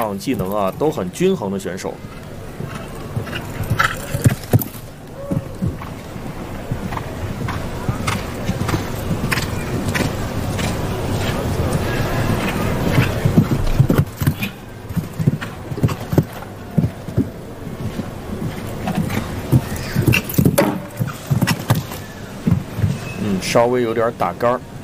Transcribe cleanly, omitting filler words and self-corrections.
项技能啊都很均衡的选手。稍微有点打杆儿。